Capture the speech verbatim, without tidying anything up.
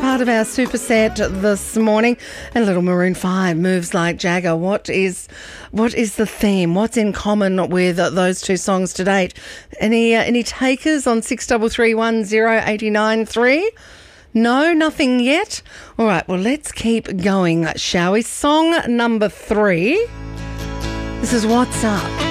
part of our superset this morning. And Little Maroon five, Moves Like Jagger. What is what is the theme? What's in common with those two songs to date? Any uh, any takers on six three three one zero eight nine three? No, nothing yet? All right, well, let's keep going, shall we? Song number three. This is What's Up.